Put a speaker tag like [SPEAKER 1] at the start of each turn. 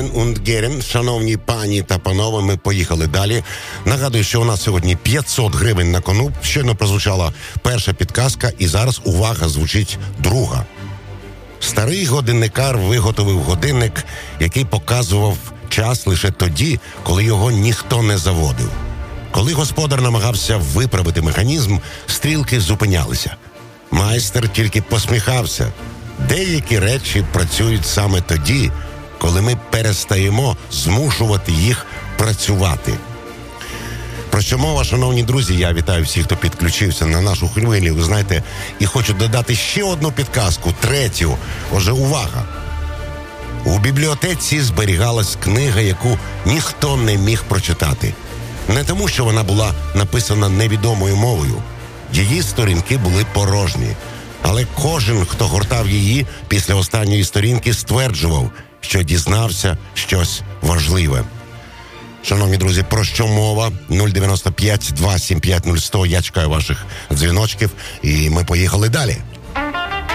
[SPEAKER 1] Damen und Herren, шановні пані та панове, ми поїхали далі. Нагадую, що у нас сьогодні 500 гривень на кону. Щойно прозвучала перша підказка, і зараз, увага, звучить друга. Старий годинникар виготовив годинник, який показував час лише тоді, коли його ніхто не заводив. Коли господар намагався виправити механізм, стрілки зупинялися. Майстер тільки посміхався. Деякі речі працюють саме тоді, коли ми перестаємо змушувати їх працювати. Про що мова, шановні друзі, я вітаю всіх, хто підключився на нашу хвилю, ви знаєте, і хочу додати ще одну підказку, третю. Отже, увага! У бібліотеці зберігалась книга, яку ніхто не міг прочитати. Не тому, що вона була написана невідомою мовою. Її сторінки були порожні. Але кожен, хто гортав її після останньої сторінки, стверджував, що дізнався щось важливе. Шановні друзі, про що мова? 095-275-0100. Я чекаю ваших дзвіночків, і ми поїхали далі.